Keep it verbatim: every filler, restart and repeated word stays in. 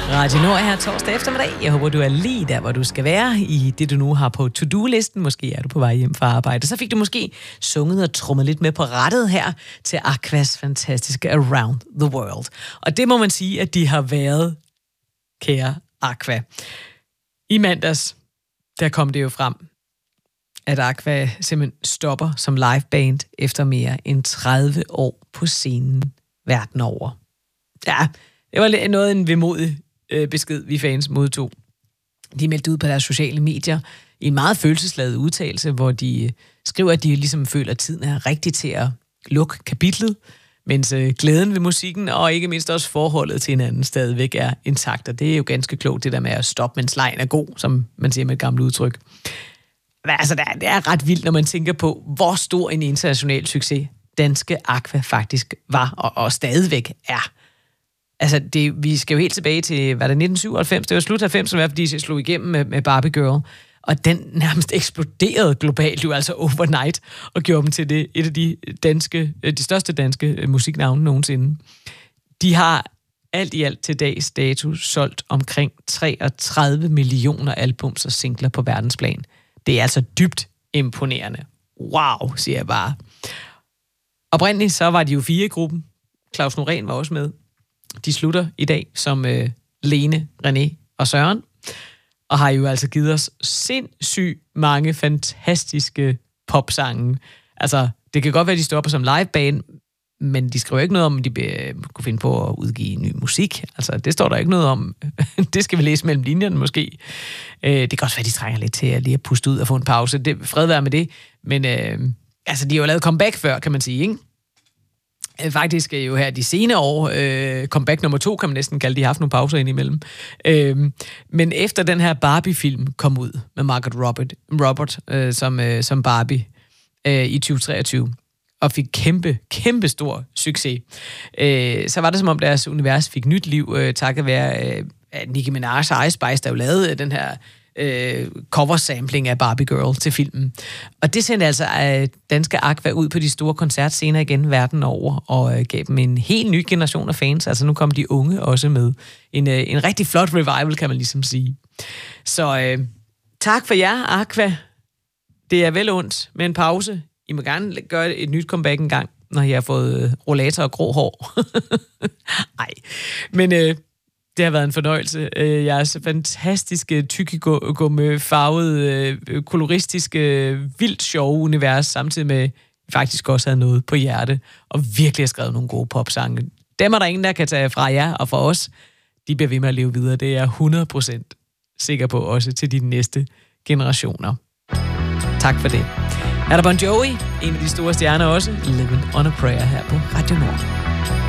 Radio Nord her torsdag eftermiddag. Jeg håber, du er lige der, hvor du skal være i det, du nu har på to-do-listen. Måske er du på vej hjem fra arbejde. Så fik du måske sunget og trummet lidt med på rettet her til Aquas fantastiske Around the World. Og det må man sige, at de har været, kære Aqua. I mandags, der kom det jo frem, at Aqua simpelthen stopper som liveband efter mere end tredive år på scenen verden over. Ja, det var noget af en vemodig øh, besked, vi fans modtog. De meldte ud på deres sociale medier i en meget følelsesladet udtalelse, hvor de øh, skriver, at de ligesom føler, at tiden er rigtig til at lukke kapitlet, mens øh, glæden ved musikken og ikke mindst også forholdet til hinanden stadigvæk er intakt. Og det er jo ganske klogt, det der med at stoppe, mens lejen er god, som man siger med et gammelt udtryk. Men altså, det er, det er ret vildt, når man tænker på, hvor stor en international succes danske Aqua faktisk var og, og stadigvæk er. Altså, det, vi skal jo helt tilbage til, hvad det nitten syvoghalvfems, det var slut halvfemserne, fordi de slog igennem med, med Barbie Girl, og den nærmest eksploderede globalt, jo altså overnight, og gjorde dem til det, et af de, danske, de største danske musiknavne nogensinde. De har alt i alt til dags dato solgt omkring treogtredive millioner albums og singler på verdensplan. Det er altså dybt imponerende. Wow, siger jeg bare. Oprindeligt så var de jo fire i gruppen. Claus Norén var også med. De slutter i dag som øh, Lene, René og Søren, og har jo altså givet os sindssygt mange fantastiske popsange. Altså, det kan godt være, at de stopper som liveband, men de skriver ikke noget om, at de øh, kunne finde på at udgive ny musik. Altså, det står der ikke noget om. Det skal vi læse mellem linjerne måske. Øh, det kan også være, at de trænger lidt til at lige at puste ud og få en pause. Det, fred være med det. Men øh, altså, de har jo lavet comeback før, kan man sige, ikke? Faktisk er jo her de senere år, øh, comeback nummer to, kan man næsten kalde, de har haft nogle pauser indimellem. Øh, men efter den her Barbie-film kom ud med Margot Robert, Robert øh, som, øh, som Barbie øh, i tyve treogtyve, og fik kæmpe, kæmpe stor succes, øh, så var det som om deres univers fik nyt liv, øh, takket være øh, Nicki Minaj og Ice Spice, der jo lavede den her øh, cover-sampling af Barbie Girl til filmen. Og det sendte altså øh, danske Aqua ud på de store koncertscener igen verden over, og øh, gav dem en helt ny generation af fans. Altså nu kom de unge også med. En, øh, en rigtig flot revival, kan man ligesom sige. Så øh, tak for jer, Aqua. Det er vel ondt med en pause. I må gerne gøre et nyt comeback en gang, når I har fået øh, rollator og grå hår. Ej, men øh, det har været en fornøjelse. Øh, jeres fantastiske, tykkigumme, farvede, øh, koloristiske, vildt sjove univers, samtidig med, at I faktisk også havde noget på hjerte, og virkelig har skrevet nogle gode popsange. Dem er der ingen, der kan tage fra jer, og fra os, de bliver ved med at leve videre. Det er jeg hundrede procent sikker på, også til de næste generationer. Tak for det. Er der Bon Jovi, en af de store stjerner også, Living on a Prayer her på Radio Nord.